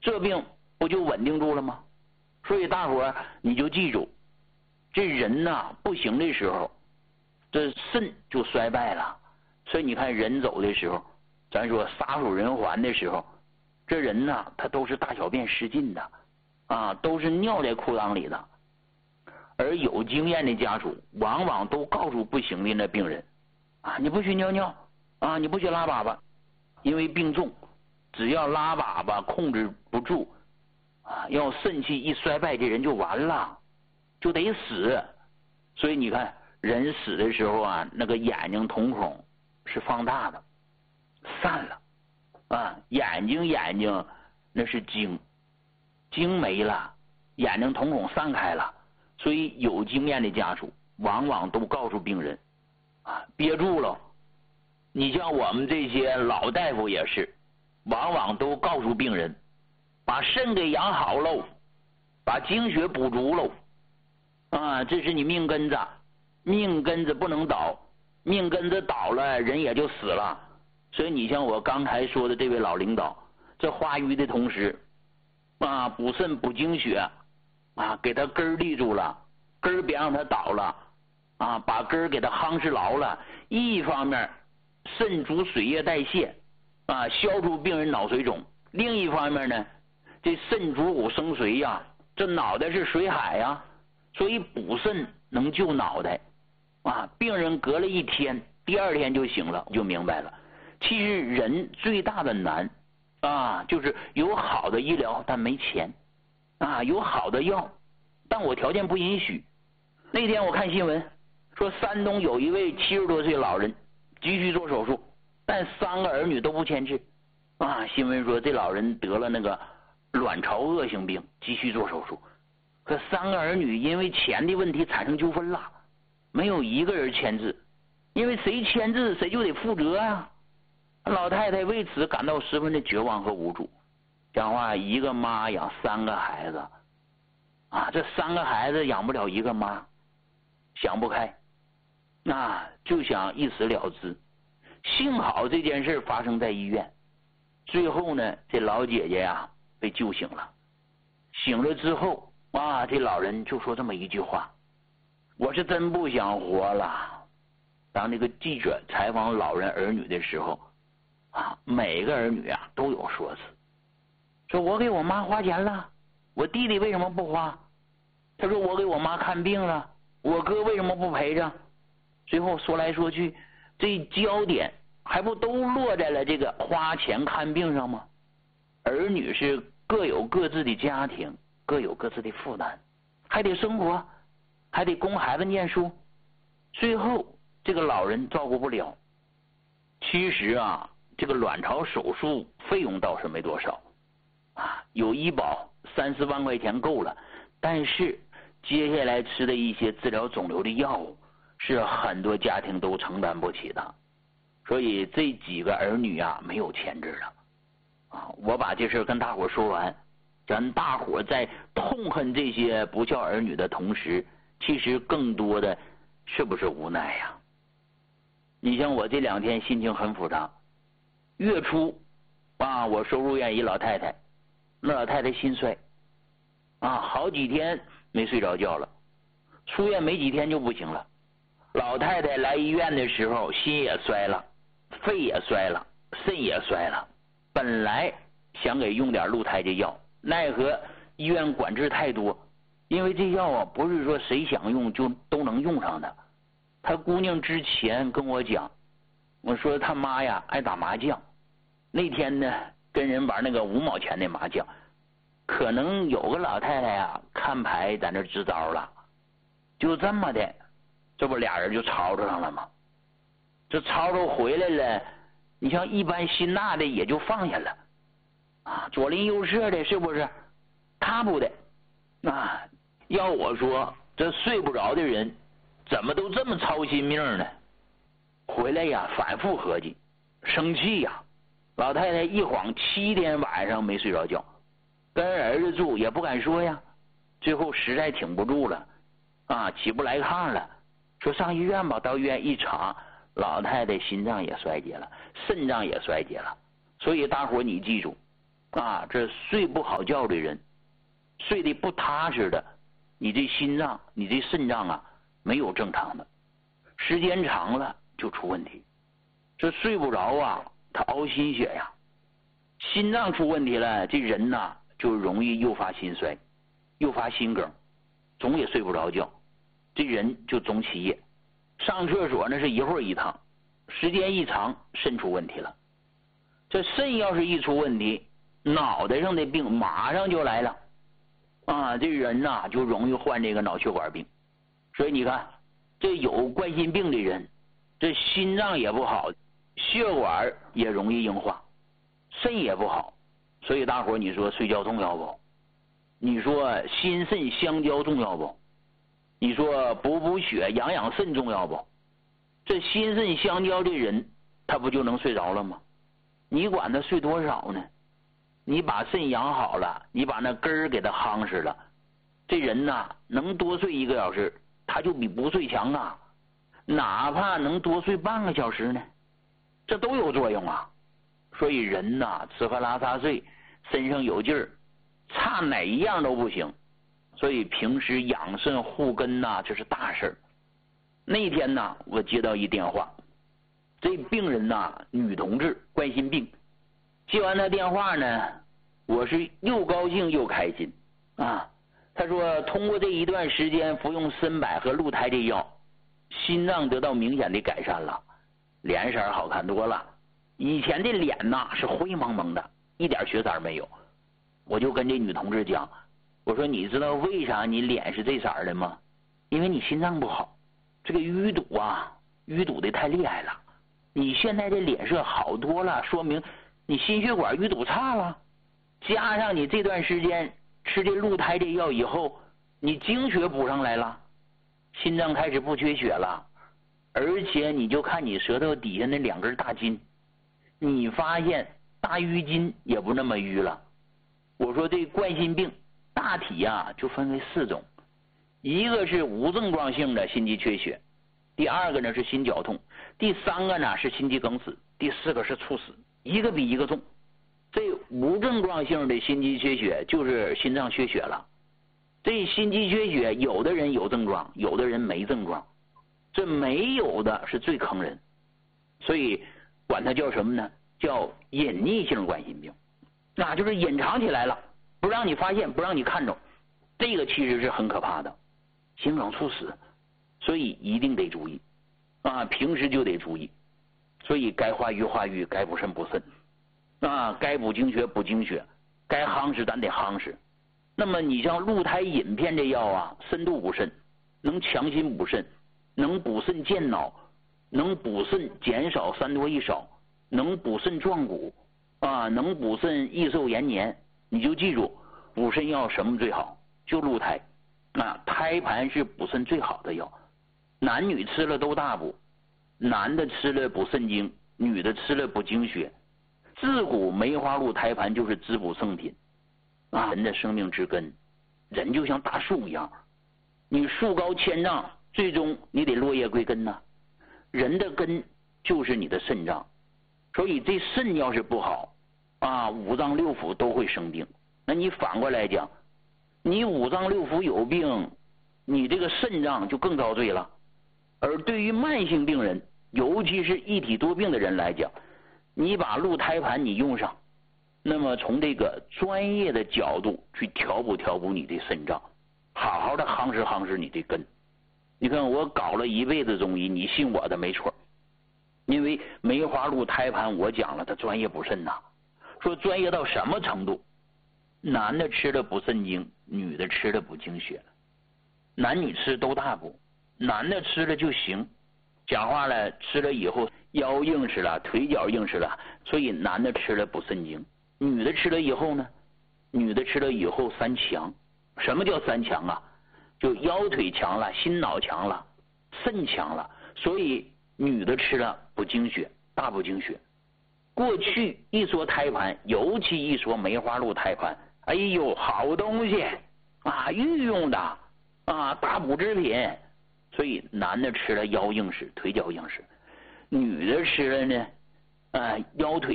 这病不就稳定住了吗？所以大伙你就记住，这人呐不行的时候，这肾就衰败了。所以你看人走的时候，咱说撒手人寰的时候，这人呐他都是大小便失禁的啊，都是尿在裤裆里的。而有经验的家属往往都告诉不行的那病人啊，你不许尿尿啊，你不许拉粑粑，因为病重，只要拉粑粑控制不住啊，要肾气一衰败，这人就完了，就得死。所以你看人死的时候啊，那个眼睛瞳孔是放大的，散了啊，眼睛那是精没了，眼睛瞳孔散开了。所以有经验的家属往往都告诉病人啊，憋住了。你像我们这些老大夫也是，往往都告诉病人把肾给养好喽，把精血补足喽啊，这是你命根子不能倒，命根子倒了人也就死了。所以你像我刚才说的这位老领导，这化瘀的同时啊，补肾补精血啊，给他根儿立住了，根儿别让他倒了啊，把根儿给他夯实牢了。一方面肾主水液代谢啊，消除病人脑水肿；另一方面呢，这肾主骨生髓呀，这脑袋是水海呀，所以补肾能救脑袋啊。病人隔了一天，第二天就醒了，就明白了。其实人最大的难啊，就是有好的医疗但没钱啊，有好的药，但我条件不允许。那天我看新闻说，山东有一位70多岁老人急需做手术，但3个儿女都不签字啊。新闻说这老人得了那个卵巢恶性病，急需做手术，可3个儿女因为钱的问题产生纠纷了，没有一个人签字，因为谁签字谁就得负责啊。老太太为此感到十分的绝望和无助。讲话一个妈养3个孩子啊，这3个孩子养不了一个妈，想不开啊，就想一死了之。幸好这件事发生在医院，最后呢这老姐姐呀被救醒了。醒了之后啊，这老人就说这么一句话，我是真不想活了。当这个记者采访老人儿女的时候啊，每个儿女啊都有说辞，说我给我妈花钱了，我弟弟为什么不花？他说我给我妈看病了，我哥为什么不陪着？最后说来说去，这焦点还不都落在了这个花钱看病上吗？儿女是各有各自的家庭，各有各自的负担，还得生活，还得供孩子念书，最后这个老人照顾不了。其实啊，这个卵巢手术费用倒是没多少啊，有医保3、4万块钱够了，但是接下来吃的一些治疗肿瘤的药物是很多家庭都承担不起的，所以这几个儿女啊没有钱治了啊。我把这事跟大伙说完，咱大伙在痛恨这些不孝儿女的同时，其实更多的是不是无奈呀？你像我这2天心情很复杂，月初啊，我收入院一老太太，那老太太心衰啊，好几天没睡着觉了，出院没几天就不行了。老太太来医院的时候，心也衰了，肺也衰了，肾也衰了。本来想给用点鹿胎的药，奈何医院管制太多，因为这药啊不是说谁想用就都能用上的。她姑娘之前跟我讲，我说她妈呀爱打麻将，那天呢跟人玩那个5毛钱的麻将，可能有个老太太啊看牌在那支招了，就这么的，这不俩人就吵吵上了吗？这吵吵回来了，你像一般心大的也就放下了啊，左邻右舍的是不是？他不的啊，要我说这睡不着的人怎么都这么操心命呢？回来呀反复合计，生气呀。老太太一晃7天晚上没睡着觉，跟儿子住也不敢说呀，最后实在挺不住了啊，起不来炕了，说上医院吧。到医院一查，老太太心脏也衰竭了，肾脏也衰竭了。所以大伙你记住这睡不好觉的人，睡得不踏实的，你这心脏你这肾脏没有正常的，时间长了就出问题。这睡不着他熬心血呀，心脏出问题了，这人就容易诱发心衰，诱发心梗，总也睡不着觉，这人就总起夜。上厕所那是一会儿一趟，时间一长肾出问题了。这肾要是一出问题，脑袋上的病马上就来了这人就容易患这个脑血管病。所以你看，这有冠心病的人，这心脏也不好，血管也容易硬化，肾也不好。所以大伙你说睡觉重要不？你说心肾相交重要不？你说补血养养肾重要不？这心肾相交的人，他不就能睡着了吗？你管他睡多少呢？你把肾养好了，你把那根儿给他夯实了，这人能多睡1个小时，他就比不睡强哪怕能多睡半个小时呢，这都有作用所以人吃喝拉撒睡，身上有劲儿，差哪一样都不行。所以平时养肾护根这是大事儿。那天我接到一电话，这病人女同志，冠心病。接完他电话呢，我是又高兴又开心他说通过这一段时间服用参柏和鹿胎这药，心脏得到明显的改善了，脸色好看多了，以前的脸是灰蒙蒙的，一点血色没有。我就跟这女同志讲，我说你知道为啥你脸是这色的吗？因为你心脏不好，这个淤堵淤堵的太厉害了，你现在这脸色好多了，说明你心血管淤堵差了，加上你这段时间吃这鹿胎这药以后，你精血补上来了，心脏开始不缺血了，而且你就看你舌头底下那2根大筋，你发现大淤筋也不那么淤了。我说这冠心病大体就分为4种，一个是无症状性的心肌缺血，第2个呢是心绞痛，第3个呢是心肌梗死，第4个是猝死，一个比一个重。这无症状性的心肌缺血就是心脏缺血了。这心肌缺血有的人有症状，有的人没症状，这没有的是最坑人，所以管它叫什么呢？叫隐匿性冠心病，就是隐藏起来了，不让你发现，不让你看着，这个其实是很可怕的，心梗猝死。所以一定得注意平时就得注意。所以该化瘀化瘀，该补肾补肾该补精血补精血，该夯实咱得夯实。那么你像鹿胎饮片这药深度补肾，能强心补肾，能补肾健脑，能补肾减少3多1少，能补肾壮骨能补肾益寿延年。你就记住，补肾药什么最好？就鹿胎胎盘是补肾最好的药，男女吃了都大补，男的吃了补肾精，女的吃了补精血。自古梅花鹿胎盘就是滋补圣品人的生命之根，人就像大树一样，你树高千丈，最终你得落叶归根人的根就是你的肾脏，所以这肾要是不好5脏6腑都会生病。那你反过来讲，你5脏6腑有病，你这个肾脏就更遭罪了。而对于慢性病人，尤其是一体多病的人来讲，你把鹿胎盘你用上，那么从这个专业的角度去调补你的肾脏，好好的夯实你的根。你看我搞了一辈子中医，你信我的没错，因为梅花鹿胎盘我讲了，它专业补肾说专业到什么程度？男的吃了补肾精，女的吃了补精血，男女吃都大补，男的吃了就行，讲话了吃了以后腰硬实了，腿脚硬实了，所以男的吃了补肾精。女的吃了以后呢，女的吃了以后3强。什么叫3强就腰腿强了，心脑强了，肾强了，所以女的吃了补精血，大补精血。过去一说胎盘，尤其一说梅花鹿胎盘，哎呦好东西御用的大补之品。所以男的吃了腰硬实，腿脚硬实，女的吃了呢腰腿